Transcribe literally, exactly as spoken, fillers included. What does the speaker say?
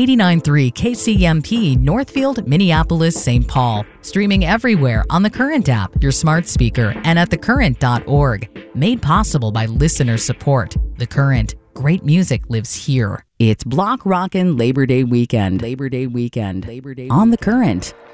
eighty-nine point three K C M P, Northfield, Minneapolis, Saint Paul. Streaming everywhere on the Current app, your smart speaker, and at the current dot org. Made possible by listener support. The Current. Great music lives here. It's Block Rockin' Labor Day weekend. Labor Day weekend. Labor Day on the Current.